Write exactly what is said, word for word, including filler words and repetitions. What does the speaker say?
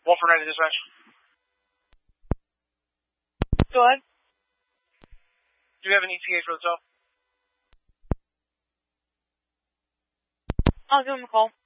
One for ninety dispatch. Go ahead. Do you have an E T A for the tow? I'll give him a call.